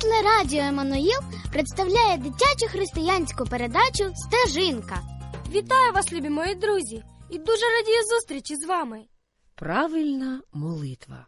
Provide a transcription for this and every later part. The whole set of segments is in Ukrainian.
Телерадіо «Еммануїл» представляє дитячу християнську передачу «Стежинка». Вітаю вас, любі мої друзі, і дуже радію зустрічі з вами. Правильна молитва.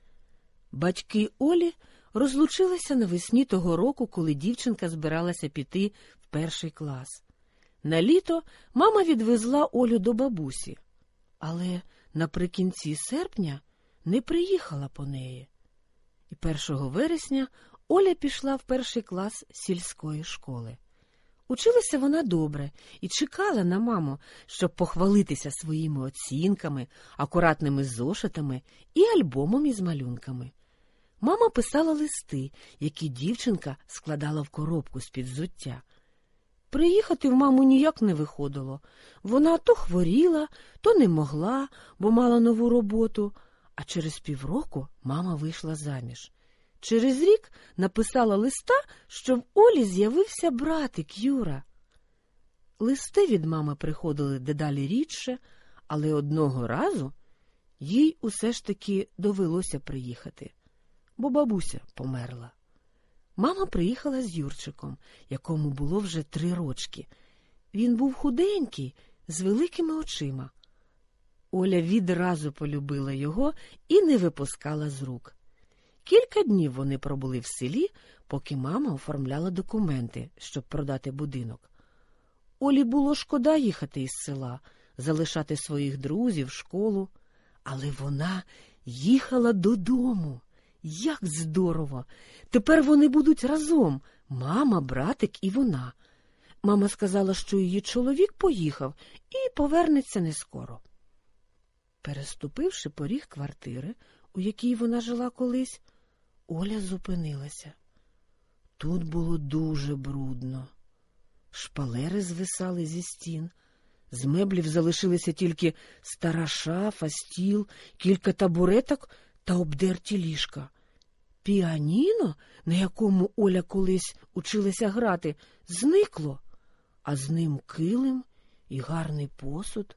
Батьки Олі розлучилися навесні того року, коли дівчинка збиралася піти в перший клас. На літо мама відвезла Олю до бабусі, але наприкінці серпня не приїхала по неї. І 1 вересня Оля пішла в перший клас сільської школи. Училася вона добре і чекала на маму, щоб похвалитися своїми оцінками, акуратними зошитами і альбомом із малюнками. Мама писала листи, які дівчинка складала в коробку з-під взуття. Приїхати в маму ніяк не виходило. Вона то хворіла, то не могла, бо мала нову роботу. А через півроку мама вийшла заміж. Через рік написала листа, що в Олі з'явився братик Юра. Листи від мами приходили дедалі рідше, але одного разу їй усе ж таки довелося приїхати, бо бабуся померла. Мама приїхала з Юрчиком, якому було вже 3 рочки. Він був худенький, з великими очима. Оля відразу полюбила його і не випускала з рук. Кілька днів вони пробули в селі, поки мама оформляла документи, щоб продати будинок. Олі було шкода їхати із села, залишати своїх друзів, школу. Але вона їхала додому. Як здорово! Тепер вони будуть разом – мама, братик і вона. Мама сказала, що її чоловік поїхав і повернеться нескоро. Переступивши поріг квартири, у якій вона жила колись, Оля зупинилася. Тут було дуже брудно. Шпалери звисали зі стін. З меблів залишилися тільки стара шафа, стіл, кілька табуреток та обдерті ліжка. Піаніно, на якому Оля колись училася грати, зникло, а з ним килим і гарний посуд.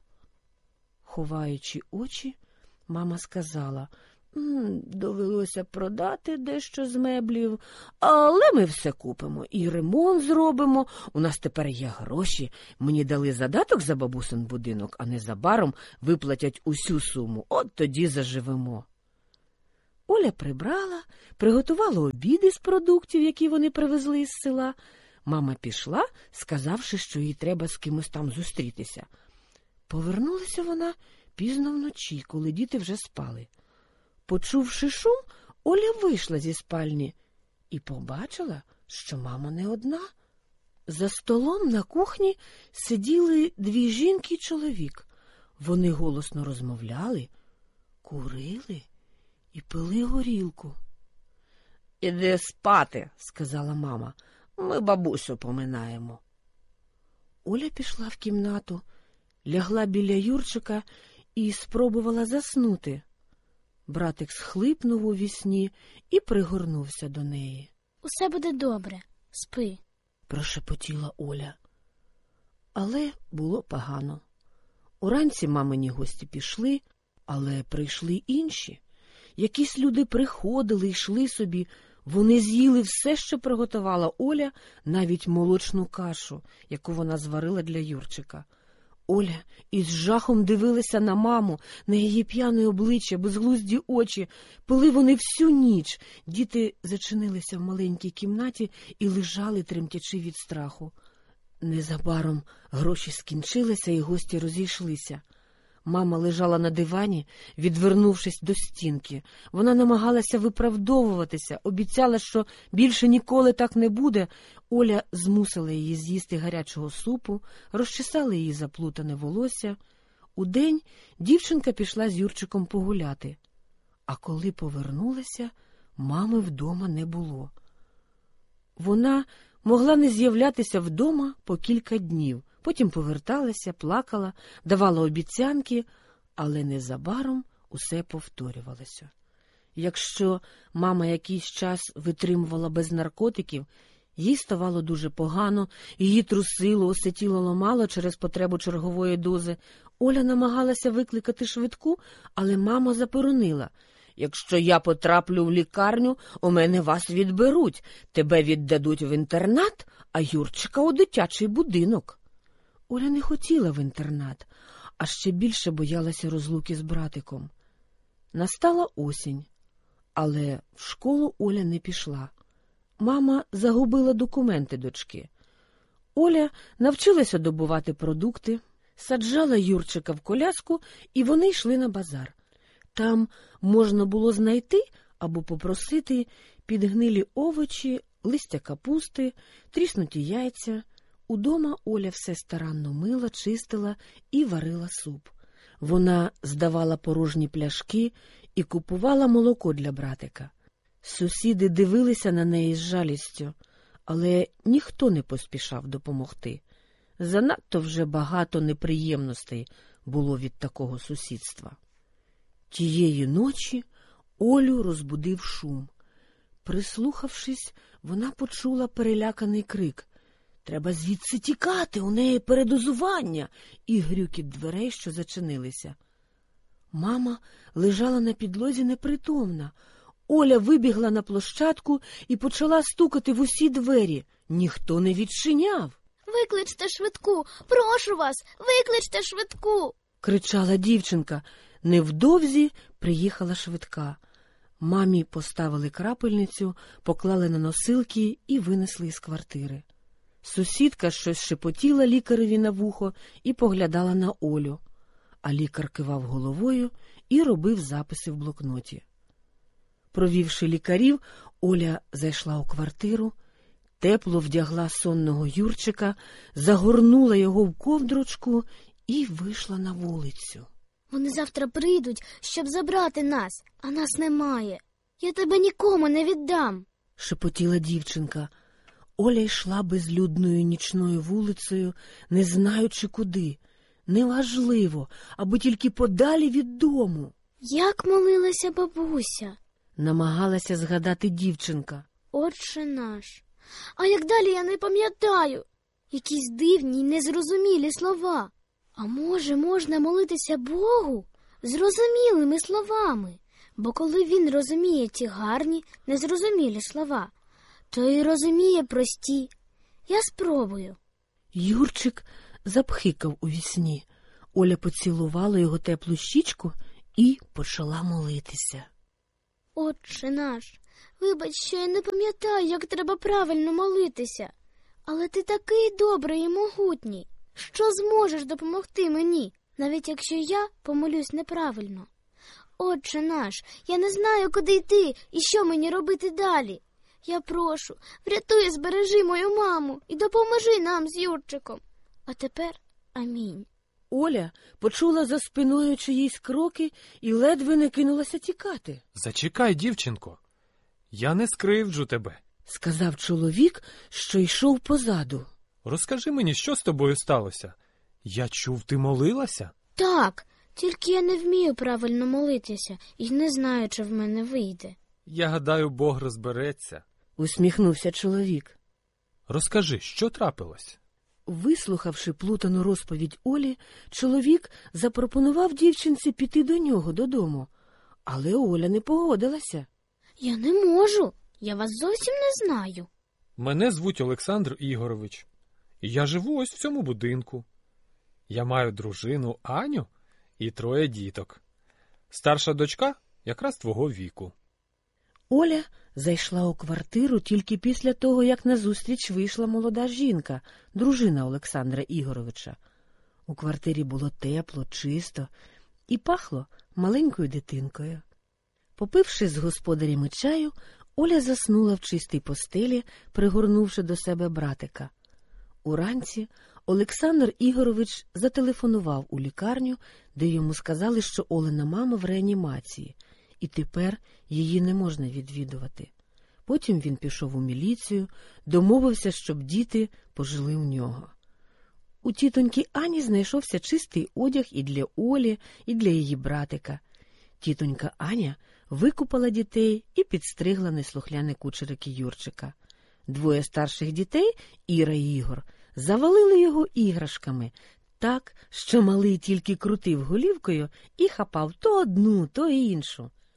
Ховаючи очі, мама сказала: довелося продати дещо з меблів, але ми все купимо і ремонт зробимо. У нас тепер є гроші. Мені дали задаток за бабусин будинок, а незабаром виплатять усю суму. От тоді заживемо. Оля прибрала, приготувала обіди з продуктів, які вони привезли із села. Мама пішла, сказавши, що їй треба з кимось там зустрітися. Повернулася вона пізно вночі, коли діти вже спали. Почувши шум, Оля вийшла зі спальні і побачила, що мама не одна. За столом на кухні сиділи 2 жінки й чоловік. Вони голосно розмовляли, курили і пили горілку. «Іди спати», – сказала мама, – «ми бабусю поминаємо». Оля пішла в кімнату, лягла біля Юрчика і спробувала заснути. Братик схлипнув у вісні і пригорнувся до неї. «Усе буде добре, спи», – прошепотіла Оля. Але було погано. Уранці мамині гості пішли, але прийшли інші. Якісь люди приходили, йшли собі. Вони з'їли все, що приготувала Оля, навіть молочну кашу, яку вона зварила для Юрчика. Оля із жахом дивилася на маму, на її п'яне обличчя, безглузді очі. Пили вони всю ніч. Діти зачинилися в маленькій кімнаті і лежали, тремтячи від страху. Незабаром гроші скінчилися і гості розійшлися. Мама лежала на дивані, відвернувшись до стінки. Вона намагалася виправдовуватися, обіцяла, що більше ніколи так не буде. Оля змусила її з'їсти гарячого супу, розчесала її заплутане волосся. Удень дівчинка пішла з Юрчиком погуляти. А коли повернулася, мами вдома не було. Вона могла не з'являтися вдома по кілька днів. Потім поверталася, плакала, давала обіцянки, але незабаром усе повторювалося. Якщо мама якийсь час витримувала без наркотиків, їй ставало дуже погано, її трусило, усе тіло ламало через потребу чергової дози. Оля намагалася викликати швидку, але мама заборонила. Якщо я потраплю в лікарню, у мене вас відберуть. Тебе віддадуть в інтернат, а Юрчика у дитячий будинок. Оля не хотіла в інтернат, а ще більше боялася розлуки з братиком. Настала осінь, але в школу Оля не пішла. Мама загубила документи дочки. Оля навчилася добувати продукти, саджала Юрчика в коляску, і вони йшли на базар. Там можна було знайти або попросити підгнилі овочі, листя капусти, тріснуті яйця. Удома Оля все старанно мила, чистила і варила суп. Вона здавала порожні пляшки і купувала молоко для братика. Сусіди дивилися на неї з жалістю, але ніхто не поспішав допомогти. Занадто вже багато неприємностей було від такого сусідства. Тієї ночі Олю розбудив шум. Прислухавшись, вона почула переляканий крик. «Треба звідси тікати, у неї передозування!» і грюкіт дверей, що зачинилися. Мама лежала на підлозі непритомна. Оля вибігла на площадку і почала стукати в усі двері. Ніхто не відчиняв. «Викличте швидку! Прошу вас, викличте швидку!» – кричала дівчинка. Невдовзі приїхала швидка. Мамі поставили крапельницю, поклали на носилки і винесли із квартири. Сусідка щось шепотіла лікареві на вухо і поглядала на Олю, а лікар кивав головою і робив записи в блокноті. Провівши лікарів, Оля зайшла у квартиру, тепло вдягла сонного Юрчика, загорнула його в ковдрочку і вийшла на вулицю. «Вони завтра прийдуть, щоб забрати нас, а нас немає. Я тебе нікому не віддам!» – шепотіла дівчинка. Оля йшла безлюдною нічною вулицею, не знаючи куди. Неважливо, аби тільки подалі від дому. «Як молилася бабуся?» – намагалася згадати дівчинка. «Отче наш. А як далі, я не пам'ятаю. Якісь дивні й незрозумілі слова. А може, можна молитися Богу зрозумілими словами? Бо коли він розуміє ті гарні, незрозумілі слова, то й розуміє прості. Я спробую». Юрчик запхикав у вісні. Оля поцілувала його теплу щічку і почала молитися. «Отче наш, вибач, що я не пам'ятаю, як треба правильно молитися. Але ти такий добрий і могутній, що зможеш допомогти мені, навіть якщо я помолюсь неправильно. Отче наш, я не знаю, куди йти і що мені робити далі. Я прошу, врятуй і збережи мою маму і допоможи нам з Юрчиком. А тепер амінь». Оля почула за спиною чиїсь кроки і ледве не кинулася тікати. «Зачекай, дівчинко, я не скривджу тебе», – сказав чоловік, що йшов позаду. «Розкажи мені, що з тобою сталося? Я чув, ти молилася?» «Так, тільки я не вмію правильно молитися і не знаю, чи в мене вийде». «Я гадаю, Бог розбереться», – усміхнувся чоловік. «Розкажи, що трапилось?» Вислухавши плутану розповідь Олі, чоловік запропонував дівчинці піти до нього додому. Але Оля не погодилася. «Я не можу, я вас зовсім не знаю». «Мене звуть Олександр Ігорович, і я живу ось в цьому будинку. Я маю дружину Аню і 3 діток. Старша дочка якраз твого віку». Оля зайшла у квартиру тільки після того, як назустріч вийшла молода жінка, дружина Олександра Ігоровича. У квартирі було тепло, чисто і пахло маленькою дитинкою. Попивши з господарями чаю, Оля заснула в чистій постелі, пригорнувши до себе братика. Уранці Олександр Ігорович зателефонував у лікарню, де йому сказали, що Олина мама в реанімації, і тепер її не можна відвідувати. Потім він пішов у міліцію, домовився, щоб діти пожили у нього. У тітоньки Ані знайшовся чистий одяг і для Олі, і для її братика. Тітонька Аня викупала дітей і підстригла неслухляне кучерики Юрчика. 2 старших дітей, Іра і Ігор, завалили його іграшками так, що малий тільки крутив голівкою і хапав то одну, то іншу.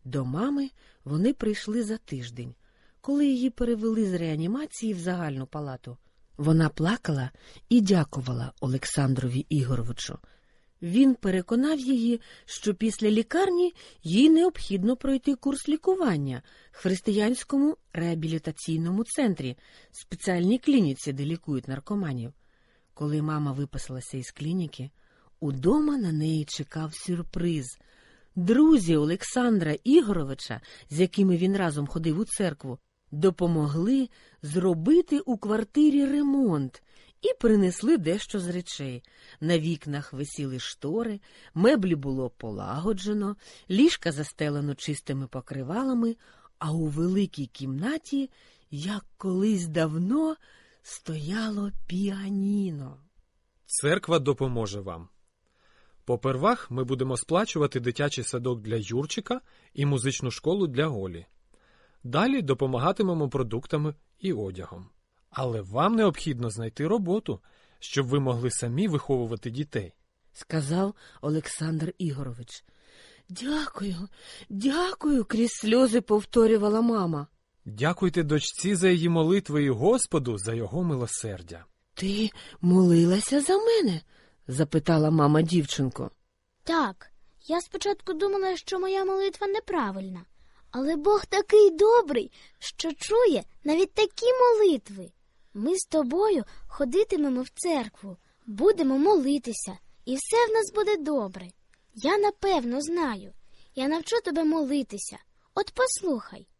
До мами вони прийшли за тиждень, коли її перевели з реанімації в загальну палату. Вона плакала і дякувала Олександрові Ігоровичу. Він переконав її, що після лікарні їй необхідно пройти курс лікування в християнському реабілітаційному центрі, спеціальній клініці, де лікують наркоманів. Коли мама виписалася із клініки, удома на неї чекав сюрприз. Друзі Олександра Ігоровича, з якими він разом ходив у церкву, допомогли зробити у квартирі ремонт і принесли дещо з речей. На вікнах висіли штори, меблі було полагоджено, ліжка застелено чистими покривалами, а у великій кімнаті, як колись давно, стояло піаніно. Церква допоможе вам. Попервах ми будемо сплачувати дитячий садок для Юрчика і музичну школу для Олі. Далі допомагатимемо продуктами і одягом. Але вам необхідно знайти роботу, щоб ви могли самі виховувати дітей. Сказав Олександр Ігорович. Дякую, дякую, крізь сльози повторювала мама. Дякуйте дочці за її молитви і Господу за його милосердя. Ти молилася за мене? Запитала мама дівчинку. Так, я спочатку думала, що моя молитва неправильна. Але Бог такий добрий, що чує навіть такі молитви. Ми з тобою ходитимемо в церкву, будемо молитися, і все в нас буде добре. Я напевно знаю. Я навчу тебе молитися. От послухай.